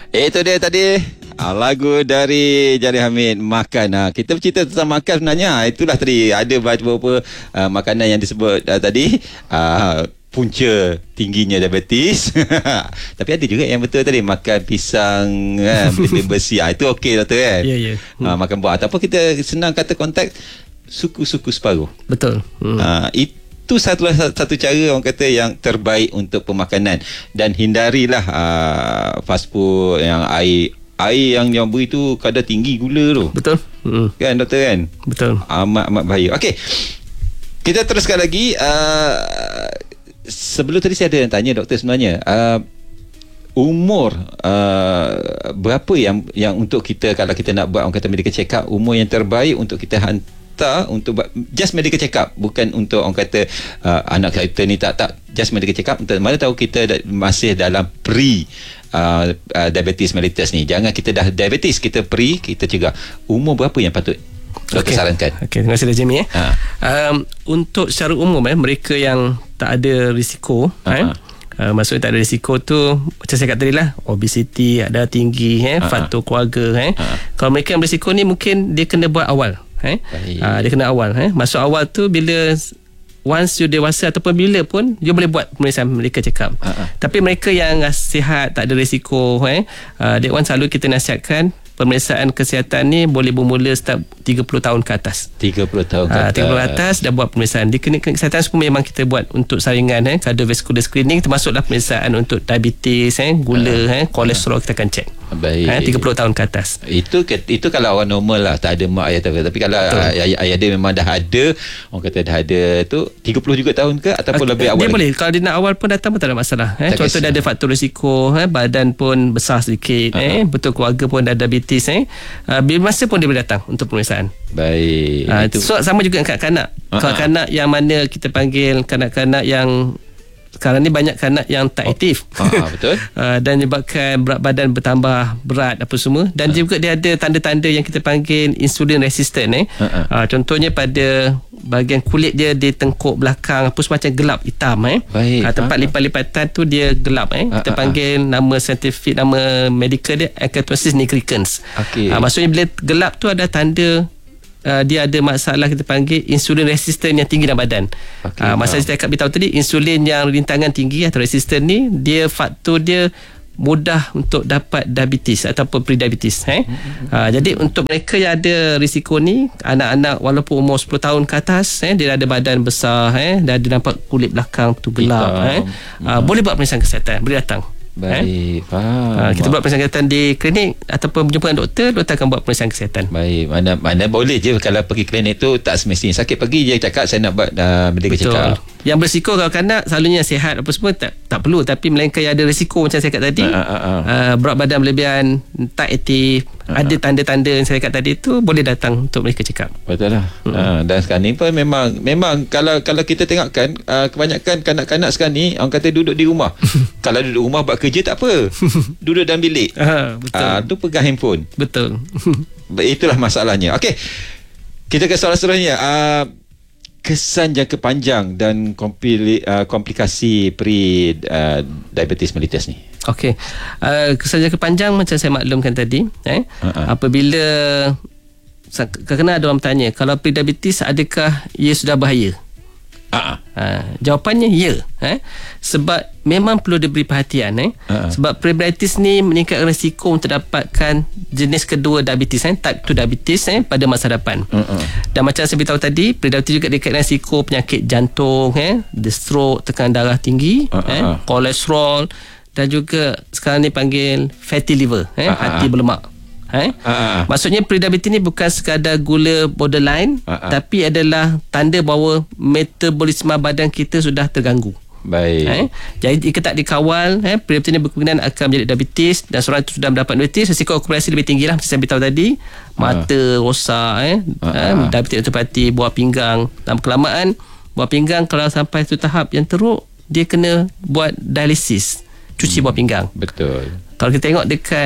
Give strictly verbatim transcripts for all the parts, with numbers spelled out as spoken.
Itu dia tadi ah, lagu dari Jari Hamid, Makan. ah, Kita bercerita tentang makan sebenarnya. Itulah tadi ada beberapa uh, makanan yang disebut uh, tadi uh, punca tingginya diabetes. Tapi ada juga yang betul tadi, makan pisang kan, benda besi. ah, Itu okey doktor kan. Ya, ya. hmm. uh, Makan buah. Ataupun kita senang kata konteks suku-suku separuh. Betul. hmm. uh, Itu Itu satu satu cara orang kata yang terbaik untuk pemakanan. Dan hindarilah uh, fast food yang air air yang yang beri tu kadar tinggi gula tu. Betul. Hmm. Kan doktor kan? Betul. Amat amat bahaya. Okey. Kita teruskan lagi. Uh, sebelum tadi saya ada yang tanya doktor sebenarnya. Uh, umur uh, berapa yang yang untuk kita kalau kita nak buat orang kata medical check up, umur yang terbaik untuk kita hantar untuk buat just medical check up, bukan untuk orang kata uh, anak kita ni tak tak just medical check up untuk mana tahu kita da, masih dalam pre uh, uh, diabetes mellitus ni. Jangan kita dah diabetes kita pre, kita cegah. Umur berapa yang patut doktor okay. sarankan? Okey, terima kasih Jamie eh. Ha. Um, untuk secara umum eh mereka yang tak ada risiko eh Uh, maksudnya tak ada risiko tu macam saya kata tadi lah, obesity, ada tinggi eh, uh-huh. faktor keluarga eh. Uh-huh. Kalau mereka yang berisiko ni mungkin dia kena buat awal eh. Uh, dia kena awal eh. Masuk awal tu bila once you dewasa ataupun bila pun dia boleh buat pemeriksaan medical check up. Uh-huh. Tapi mereka yang sihat, tak ada risiko eh, uh, that one selalu kita nasihatkan pemeriksaan kesihatan ni boleh bermula start tiga puluh tahun ke atas. tiga puluh tahun ke atas. Ha, tiga puluh atas dah buat pemeriksaan. Di klinik-klinik kesihatan semua memang kita buat untuk saringan eh, cardiovascular screening, termasuklah pemeriksaan untuk diabetes eh, gula eh, kolesterol kita akan check. Baik. Eh, tiga puluh tahun ke atas. Itu itu kalau orang normal lah, tak ada mak ayah tak, tapi kalau ayah, ayah dia memang dah ada, orang kata dah ada tu tiga puluh juga tahun ke ataupun okay, lebih awal. Dia lagi? Boleh kalau dia nak awal pun datang pun tak ada masalah eh. Tak contoh dia ada faktor risiko eh, badan pun besar sedikit uh-huh. eh, betul keluarga pun ada diabetes eh. Uh, bila masa pun dia boleh datang untuk pemeriksaan. Baik. Uh, itu. So sama juga dengan kanak-kanak. Uh-huh. Kalau kanak yang mana kita panggil kanak-kanak yang sekarang ni banyak kanak yang tak aktif. Oh, uh, betul. uh, dan menyebabkan berat badan bertambah berat apa semua, dan uh. juga dia ada tanda-tanda yang kita panggil insulin resistant eh. Uh-uh. Uh, contohnya pada bahagian kulit dia di tengkuk belakang apa semacam gelap hitam eh. Baik. Uh, tempat uh-huh. lipat-lipatan tu dia gelap eh. Uh-huh. Kita panggil nama saintifik, nama medical dia acanthosis nigricans. Okay. Uh, maksudnya bila gelap tu ada tanda Uh, dia ada masalah kita panggil insulin resistant yang tinggi dalam badan. Okay, uh, masa saya cakap beritahu tadi, insulin yang rintangan tinggi atau resistant ni, dia faktor dia mudah untuk dapat diabetes ataupun pre-diabetes eh. Mm-hmm. Uh, jadi untuk mereka yang ada risiko ni, anak-anak walaupun umur sepuluh tahun ke atas eh, dia ada badan besar eh, dah ada nampak kulit belakang tu gelap eh. Uh, mm-hmm. Boleh buat pemeriksaan kesihatan, boleh datang. Baik, eh? faham. Ha, kita buat pemeriksaan kesihatan di klinik ataupun berjumpa dengan doktor, doktor akan buat pemeriksaan kesihatan. Baik, mana mana boleh je kalau pergi klinik tu tak semestinya sakit, pergi je cakap saya nak buat uh, medical check up. Yang berisiko kalau kanak selalunya sihat apa semua tak tak perlu, tapi melainkan yang ada risiko macam saya kata tadi, uh, uh, uh. Uh, berat badan berlebihan, tak aktif, uh, ada tanda-tanda yang saya kata tadi tu, boleh datang untuk medical check up. Betul lah. Uh. Uh, dan sekarang ni pun memang memang kalau kalau kita tengokkan uh, kebanyakan kanak-kanak sekarang ni orang kata duduk di rumah. Kalau duduk rumah buat kerja tak apa. Duduk dalam bilik. Uh, betul. Uh, tu pegang handphone. Betul. Itulah masalahnya. Okey. Kita ke soalan seterusnya. Uh, kesan jangka panjang dan kompli, uh, komplikasi pre uh, diabetes mellitus ni. Okey. Uh, kesan jangka panjang macam saya maklumkan tadi eh, uh-huh. apabila kadang-kadang ada orang bertanya, kalau pre diabetes adakah ia sudah bahaya? Uh-huh. Uh, jawapannya ya eh? Sebab memang perlu diberi perhatian eh? uh-huh. Sebab pre-diabetes ni meningkatkan risiko untuk dapatkan jenis kedua diabetes eh? type two diabetes eh? pada masa depan. uh-huh. Dan macam saya beritahu tadi, pre-diabetes juga dikatakan risiko penyakit jantung eh? the stroke, tekanan darah tinggi, uh-huh. eh? kolesterol, dan juga sekarang ni panggil fatty liver eh? uh-huh. hati berlemak. Eh? Uh-huh. Maksudnya pre-diabetes ni bukan sekadar gula borderline, uh-huh. tapi adalah tanda bahawa metabolisme badan kita sudah terganggu. Baik. Eh? Jadi jika tak dikawal, eh, pre-diabetes ni berkemungkinan akan menjadi diabetes, dan seorang itu sudah mendapat diabetes, risiko akumulasi lebih tinggi lah. Macam saya beritahu tadi, mata uh-huh. rosak, eh? uh-huh. eh? diabetes retinopathi, buah pinggang. Dalam kelamaan, buah pinggang kalau sampai satu tahap yang teruk, dia kena buat dialisis, cuci hmm. buah pinggang. Betul. Kalau kita tengok dekat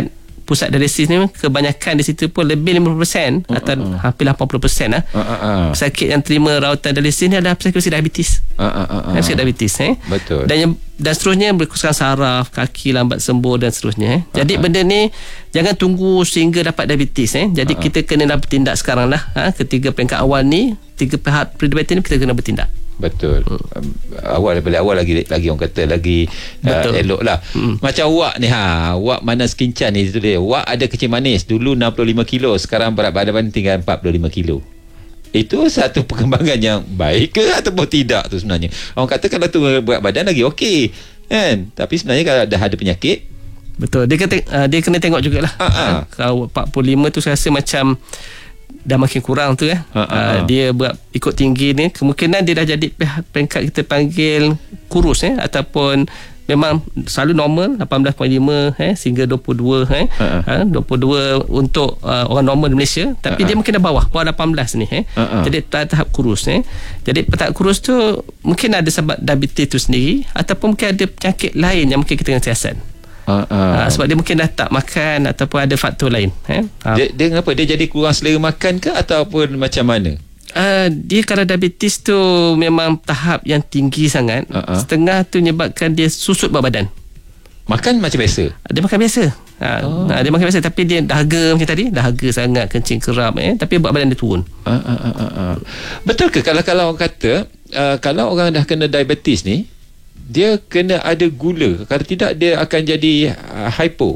pusat dialisis ni kebanyakan di situ pun lebih lima puluh peratus uh, atau uh, uh. hampir lapan puluh peratus lah. Uh, uh, uh. Pesakit yang terima rawatan dialisis ni adalah pesakit diabetes. Uh, uh, uh, uh. Pesakit diabetes eh. Betul. Dan yang, dan seterusnya berkesusahan saraf, kaki lambat sembuh dan seterusnya eh. Jadi uh, uh. benda ni jangan tunggu sehingga dapat diabetes eh. Jadi uh, uh. kita kena bertindak sekarang lah. Ha? Ketiga peringkat awal ni, tiga pihak pre-diabetes ni kita kena bertindak. Betul. Hmm. Awal daripada awal lagi lagi orang kata lagi uh, elok lah. Hmm. Macam Wak ni ha, Wak Manas Kincan ni tu dia. Wak ada kecil manis dulu enam puluh lima kilo, sekarang berat badan tinggal empat puluh lima kilo. Itu satu perkembangan yang baik ke ataupun tidak tu sebenarnya. Orang kata kalau tu berat badan lagi okey. Kan? Tapi sebenarnya kalau dah ada penyakit, betul. Dia kena uh, dia kena tengok jugalah. Uh, kalau empat puluh lima tu saya rasa macam dah makin kurang tu eh. Ha, ha, ha. Uh, dia buat ikut tinggi ni, kemungkinan dia dah jadi peringkat kita panggil kurus eh, ataupun memang selalu normal lapan belas perpuluhan lima eh sehingga dua puluh dua eh. Ha, ha. Uh, dua puluh dua untuk uh, orang normal di Malaysia, tapi ha, ha. dia mungkin dah bawah, bawah lapan belas ni eh. Ha, ha. Jadi tahap kurus eh. Jadi tahap kurus tu mungkin ada sebab diabetes tu sendiri ataupun mungkin ada penyakit lain yang mungkin kita kena siasat. Uh, uh. Uh, sebab dia mungkin dah tak makan ataupun ada faktor lain eh? uh. dia, dia kenapa? Dia jadi kurang selera makan ke ataupun macam mana? Uh, dia kalau diabetes tu memang tahap yang tinggi sangat, uh, uh. setengah tu menyebabkan dia susut berat badan. Makan macam biasa? Dia makan biasa. uh, oh. uh, Dia makan biasa, tapi dia dahaga macam tadi, dahaga sangat, kencing kerap eh? Tapi berat badan dia turun. uh, uh, uh, uh, uh. Betul ke kalau kalau orang kata uh, kalau orang dah kena diabetes ni, dia kena ada gula, kalau tidak dia akan jadi uh, hypo?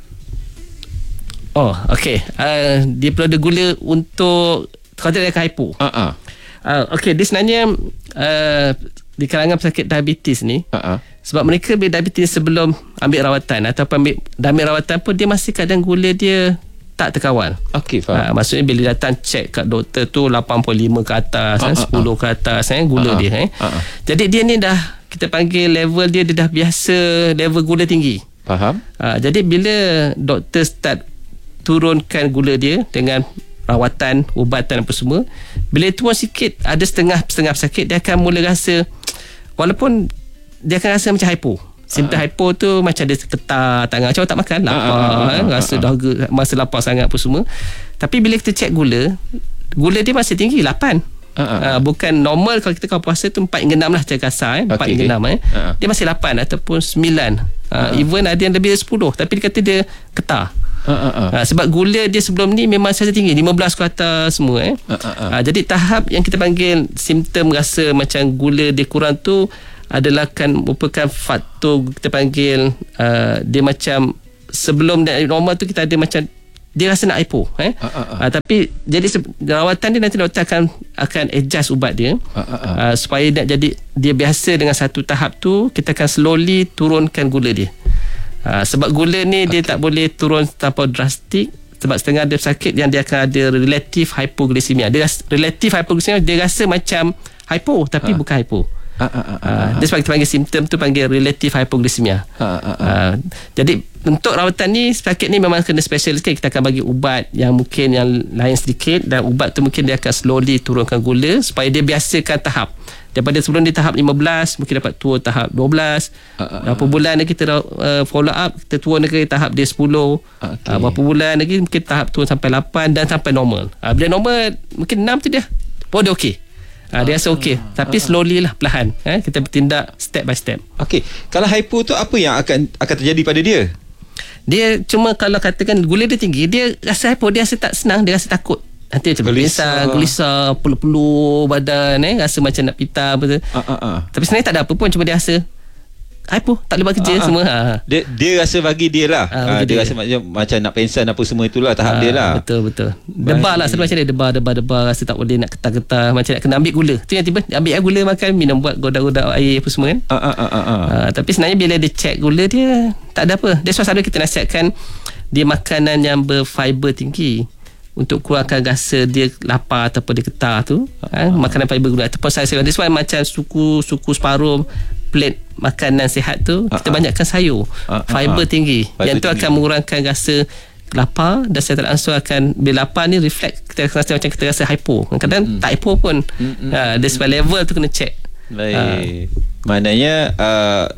Oh, okey. Uh, dia perlu ada gula untuk kalau tidak dia akan hypo. Uh-uh. Uh, okey, dia sebenarnya uh, di kalangan pesakit diabetes ni, uh-uh. sebab mereka ambil diabetes sebelum ambil rawatan ataupun ambil, ambil rawatan pun dia masih kadang gula dia tak terkawal. Okey, faham. Uh, maksudnya bila datang cek kat doktor tu lapan puluh lima ke atas, uh, uh, sepuluh uh. ke atas eh, gula uh, uh. dia eh. Uh, uh. Jadi dia ni dah kita panggil level dia, dia dah biasa level gula tinggi. Faham. Uh, jadi bila doktor start turunkan gula dia dengan rawatan, ubatan apa semua, bila turun sikit, ada setengah-setengah sakit, dia akan mula rasa, walaupun dia akan rasa macam hypo. Simptom uh-huh. hypo tu macam dia ketar tangan, macam tak makan, lapar, uh-huh. eh, rasa uh-huh. dahaga, masa lapar sangat apa semua. Tapi bila kita cek gula, gula dia masih tinggi, lapan. Uh-huh. Uh, bukan normal kalau kita kalau puasa tu empat hingga enam lah cara kasar eh. empat hingga enam eh. Uh-huh. Dia masih lapan ataupun sembilan. Uh, uh-huh. Even ada yang lebih dari sepuluh, tapi dia kata dia ketar. Uh-huh. Uh, sebab gula dia sebelum ni memang saya tinggi, lima belas ke atas semua eh. Uh-huh. Uh, jadi tahap yang kita panggil simptom rasa macam gula dia kurang tu adalah kan merupakan faktor kita panggil uh, dia macam sebelum normal tu kita ada macam dia rasa nak hypo eh? uh, uh, uh. Uh, tapi jadi rawatan dia nanti doktor akan akan adjust ubat dia uh, uh, uh. Uh, supaya nak jadi dia biasa dengan satu tahap tu, kita akan slowly turunkan gula dia. uh, sebab gula ni okay. dia tak boleh turun tanpa drastik, sebab setengah dia sakit yang dia akan ada relative hypoglycemia. Dia relative hypoglycemia, dia rasa macam hypo tapi uh. bukan hypo. Uh, uh, uh, uh, uh. Dia sebab kita panggil simptom tu panggil relative hypoglycemia. uh, uh, uh. Uh, jadi untuk rawatan ni, sakit ni memang kena special sikit. Kita akan bagi ubat yang mungkin yang lain sedikit, dan ubat tu mungkin dia akan slowly turunkan gula supaya dia biasakan tahap. Daripada sebelum dia tahap lima belas, mungkin dapat turun tahap dua belas. uh, uh, Berapa bulan lagi kita uh, follow up, kita turun lagi tahap dia sepuluh. Okay. uh, Berapa bulan lagi mungkin tahap turun sampai lapan dan sampai normal. uh, Bila normal mungkin enam tu dia oh dia okey. Ha, dia rasa okey, tapi slowly lah, perlahan eh, kita bertindak step by step. Okey, kalau hypo tu apa yang akan akan terjadi pada dia? Dia cuma kalau katakan gula dia tinggi, dia rasa hypo, dia rasa tak senang, dia rasa takut. Nanti macam gelisah, gelisah, peluh-peluh badan eh, rasa macam nak pita apa tu. Uh, uh, uh. Tapi sebenarnya tak ada apa pun, cuma dia rasa hypo, tak boleh buat kerja uh, uh. semua. Ha. Dia dia rasa bagi dia lah. Uh, uh, dia, dia rasa macam macam nak pensan apa semua itulah tahap uh, dia lah. Betul betul. Debar lah selalu macam dia debar debar debar, rasa tak boleh nak ketar-ketar, macam nak kena ambil gula. Tu yang tiba ambil air gula makan, minum buat godak-godak air apa semua kan. Uh, uh, uh, uh, uh. Uh, tapi sebenarnya bila dia check gula dia tak ada apa. Dia selalu kita nasihatkan dia makanan yang berfiber tinggi untuk kurangkan rasa dia lapar ataupun dia ketar tu. Uh, uh, makanan fiber gula ataupun sayur-sayuran. Dia sebab macam suku suku separuh plate makanan sihat tu, kita uh-huh. banyakkan sayur, uh-huh. fiber tinggi, fiber yang tu tinggi. Akan mengurangkan rasa lapar, dan secara langsung akan bila lapar ni reflect kita rasa macam kita rasa hypo, kadang-kadang mm-hmm. tak hypo pun. mm-hmm. uh, dia sebab level tu kena check. Baik. uh. Maknanya uh,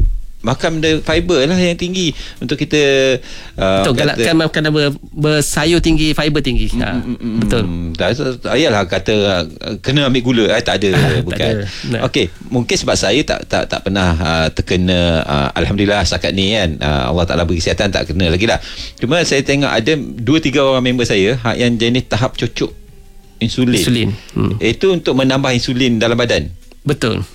makan benda fiber lah yang tinggi untuk kita uh, betul, galakkan makan ber, bersayur tinggi, fiber tinggi. Mm, ha, mm, mm, betul. Tak ayalah kata uh, kena ambil gula, eh, tak ada. Bukan. Okey, mungkin sebab saya tak tak tak pernah uh, terkena, uh, alhamdulillah setakat ni kan, uh, Allah Taala beri kesihatan, tak kena lagi lah. Cuma saya tengok ada dua tiga orang member saya ha, yang jenis tahap cucuk insulin. Insulin. Hmm. Itu untuk menambah insulin dalam badan. Betul.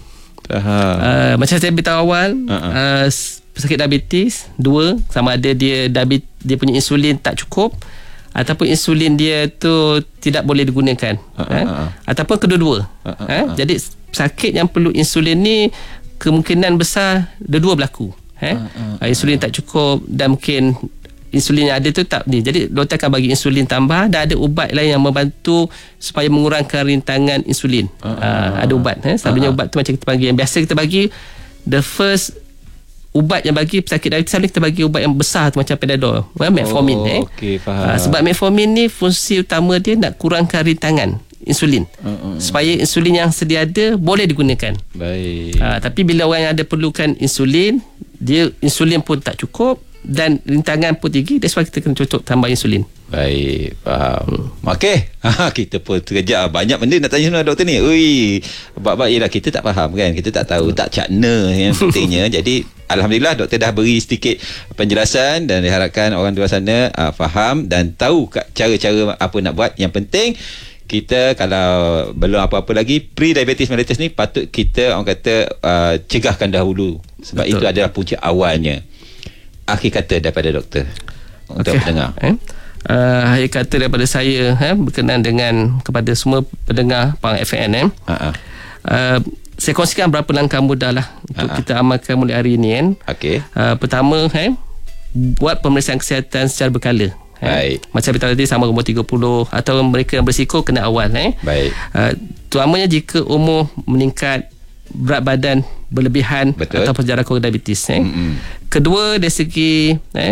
Uh, macam saya beritahu awal, uh-huh. uh, pesakit diabetes dua, sama ada dia diabetes, dia punya insulin tak cukup ataupun insulin dia tu tidak boleh digunakan, uh-huh. eh? ataupun kedua-dua. uh-huh. eh? Jadi pesakit yang perlu insulin ni kemungkinan besar dua-dua berlaku, eh? uh-huh. uh, insulin tak cukup dan mungkin insulin yang ada tu tak ni. Jadi doktor akan bagi insulin tambah dan ada ubat lain yang membantu supaya mengurangkan rintangan insulin. Uh, uh, ada ubat, eh. Selalunya uh, ubat tu macam kita bagi, yang biasa kita bagi the first ubat yang bagi pesakit diabetes, selalu kita bagi ubat yang besar tu macam Panadol, well, metformin. Oh, eh. Okay, faham. Uh, sebab metformin ni fungsi utama dia nak kurangkan rintangan insulin, uh, uh, supaya insulin yang sedia ada boleh digunakan. Baik. Uh, tapi bila orang yang ada perlukan insulin, dia insulin pun tak cukup dan rintangan pun tinggi, that's why kita kena cocok tambah insulin. Baik, faham. hmm. Okey, ha, kita pun terkejap banyak benda nak tanya sama doktor ni. Ui, bab-bab ialah kita tak faham kan, kita tak tahu, hmm. tak cakna yang pentingnya. Jadi alhamdulillah doktor dah beri sedikit penjelasan dan diharapkan orang di luar sana uh, faham dan tahu cara-cara apa nak buat. Yang penting kita kalau belum apa-apa lagi pre-diabetes mellitus ni patut kita orang kata uh, cegahkan dahulu, sebab Betul. Itu adalah punca awalnya. Akhir kata daripada doktor untuk okay. pendengar. Eh? Uh, akhir kata daripada saya eh, berkenaan dengan kepada semua pendengar Pang F M. Eh? Uh-huh. Uh, saya kongsikan beberapa langkah mudah lah untuk uh-huh. kita amalkan mulai hari ini. Kan? Okay. Uh, pertama, eh, buat pemeriksaan kesihatan secara berkala. Eh? Macam kita tadi sama umur tiga puluh atau mereka yang berisiko kena awal. Eh? Baik. Uh, terutamanya jika umur meningkat, berat badan berlebihan, Betul. Atau sejarah diabetes. Eh? Mm-hmm. Kedua, dari segi eh,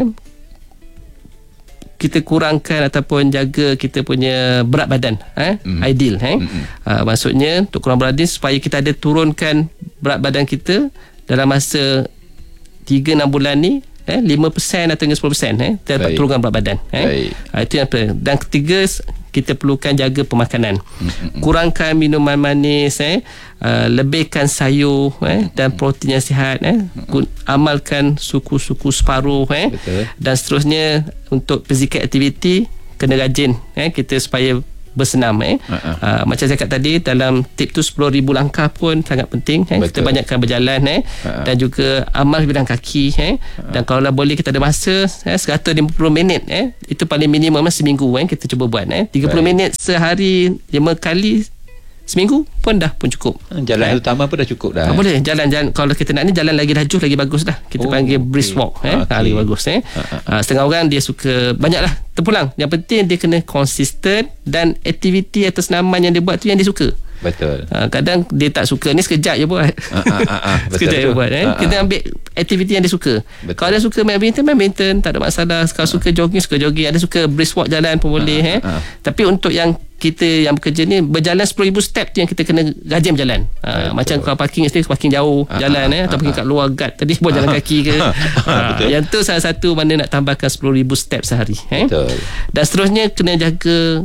kita kurangkan ataupun jaga kita punya berat badan, eh? mm-hmm. ideal. Eh? Mm-hmm. Uh, maksudnya untuk kurang berat badan supaya kita ada turunkan berat badan kita dalam masa tiga enam bulan ni, eh, lima peratus atau sepuluh peratus, eh, kita dapat turunkan berat badan. Eh? Uh, itu yang pertama. Dan ketiga, kita perlukan jaga pemakanan. Mm-hmm. Kurangkan minuman manis, eh, uh, lebihkan sayur, eh, dan protein yang sihat, eh. Mm-hmm. Amalkan suku-suku separuh, eh. Dan seterusnya untuk physical activity kena rajin, eh, kita supaya bersenam. Eh. Uh-huh. Uh, macam saya kata tadi, dalam tip tu sepuluh ribu langkah pun sangat penting. Eh. Kita banyakkan berjalan, eh. Uh-huh. Dan juga amal bidang kaki. Eh. Uh-huh. Dan kalau boleh kita ada masa, eh, seratus lima puluh minit. Eh. Itu paling minimum seminggu, eh, kita cuba buat. Eh. tiga puluh minit sehari, lima kali seminggu pun dah pun cukup. Jalan eh. utama pun dah cukup dah. Ah, eh. Boleh jalan-jalan. Kalau kita nak ni jalan lagi laju lagi bagus dah. Kita oh, panggil okay. brisk walk. Eh. Okay. Ha, lagi bagus. Eh. Uh-huh. Uh, setengah orang dia suka banyaklah terpulang. Yang penting dia kena konsisten dan aktiviti atau senaman yang dia buat tu yang dia suka. Betul. Uh, kadang dia tak suka ni sekejap je buat. Uh, uh, uh, uh, sekejap je buat. Eh. Uh, uh. Kita ambil aktiviti yang dia suka. Betul. Kalau dia suka main badminton, main badminton, tak ada masalah. Kalau uh. suka jogging, suka jogging. Ada suka brisk walk, jalan pun boleh. Uh, uh, uh. Eh. Tapi untuk yang kita yang bekerja ni, berjalan sepuluh ribu step tu yang kita kena rajin berjalan. Uh, macam kalau parking sini, parking jauh uh, jalan, uh, eh, atau uh, parking kat luar guard tadi buat jalan kaki ke. uh, yang tu salah satu mana nak tambahkan sepuluh ribu step sehari. Eh. Betul. Dan seterusnya kena jaga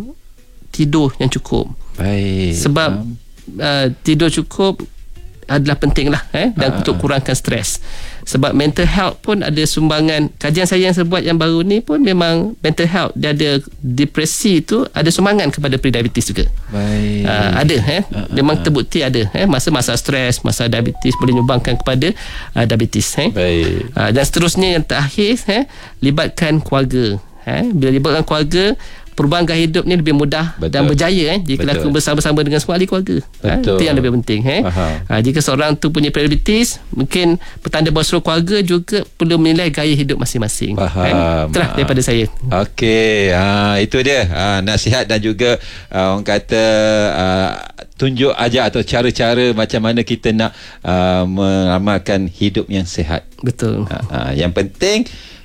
tidur yang cukup. Baik. Sebab uh, tidur cukup adalah penting lah, eh, dan uh, untuk kurangkan stres. Sebab mental health pun ada sumbangan. Kajian saya yang saya buat yang baru ni pun memang mental health, dia ada depresi tu ada sumbangan kepada pre-diabetes juga. Baik. Uh, ada, eh, uh, memang terbukti ada, eh, masa-masa stres, masa diabetes boleh menyumbangkan kepada uh, diabetes. Eh. Baik. Uh, dan seterusnya yang terakhir, eh, libatkan keluarga. Eh. Bila libatkan keluarga, perubahan gaya hidup ni lebih mudah. Betul. Dan berjaya, eh, jika lakukan bersama-sama dengan semua ahli keluarga. Ha, itu yang lebih penting. Eh. Ha, jika seorang tu punya diabetes, mungkin petanda bahawa seluruh keluarga juga perlu menilai gaya hidup masing-masing. Faham. Eh. Itulah daripada saya. Okey, ha, itu dia ha, nasihat dan juga uh, orang kata uh, tunjuk ajar atau cara-cara macam mana kita nak uh, mengamalkan hidup yang sihat. Betul. Ha, ha, yang penting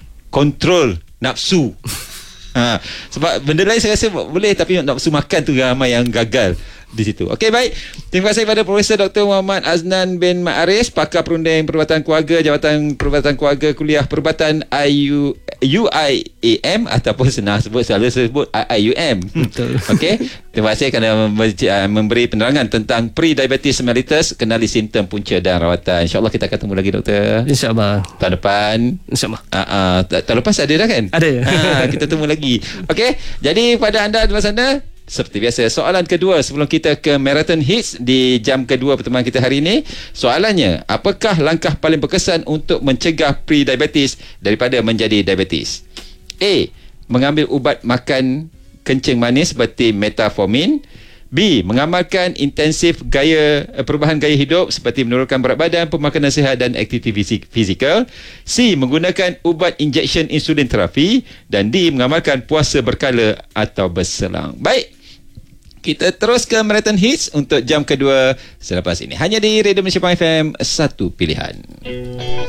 kontrol nafsu. Ha, sebab benda lain saya rasa boleh, tapi nafsu makan tu ramai yang gagal. di situ. Okey, baik. Terima kasih kepada Profesor Doktor Muhammad Aznan bin Ma'aris, pakar perunding perubatan keluarga, Jabatan Perubatan Keluarga Kuliah Perubatan I U U I A M ataupun senang sebut selalu sebut I I U M. Betul. Okey. Terima kasih kerana memberi penerangan tentang pre-diabetes mellitus, kenali simptom, punca dan rawatan. InsyaAllah kita akan ketemu lagi, Doktor. InsyaAllah. Tahun depan. InsyaAllah. Uh, uh, tahun lepas ada dah kan? Ada. Ha, kita temu lagi. Okey. Jadi pada anda di luar sana, seperti biasa, soalan kedua sebelum kita ke Marathon Hits di jam kedua pertemuan kita hari ini. Soalannya, apakah langkah paling berkesan untuk mencegah pre-diabetes daripada menjadi diabetes? A. Mengambil ubat makan kencing manis seperti metformin. B. Mengamalkan intensif gaya perubahan gaya hidup seperti menurunkan berat badan, pemakanan sihat dan aktiviti fizikal. C. Menggunakan ubat injection insulin terapi. Dan D. Mengamalkan puasa berkala atau berselang. Baik, kita terus ke Marathon Hits untuk jam kedua selepas ini. Hanya di Radio Malaysia F M, satu pilihan.